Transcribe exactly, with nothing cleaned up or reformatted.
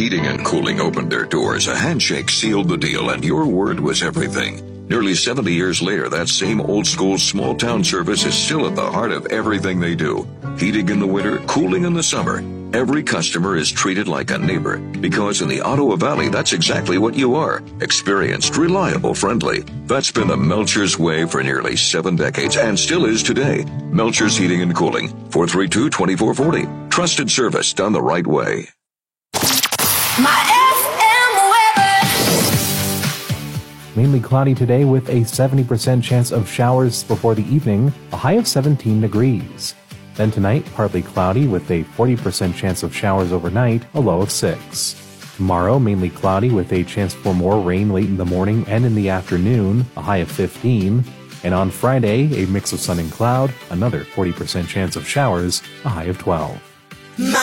Heating and Cooling opened their doors, a handshake sealed the deal, and your word was everything. Nearly seventy years later, that same old-school small-town service is still at the heart of everything they do. Heating in the winter, cooling in the summer. Every customer is treated like a neighbor, because in the Ottawa Valley, that's exactly what you are. Experienced, reliable, friendly. That's been the Melchers way for nearly seven decades, and still is today. Melchers Heating and Cooling, four three two, two four four zero. Trusted service done the right way. My F M weather. Mainly cloudy today with a seventy percent chance of showers before the evening, a high of seventeen degrees. Then tonight, partly cloudy with a forty percent chance of showers overnight, a low of six. Tomorrow, mainly cloudy with a chance for more rain late in the morning and in the afternoon, a high of fifteen. And on Friday, a mix of sun and cloud, another forty percent chance of showers, a high of twelve. My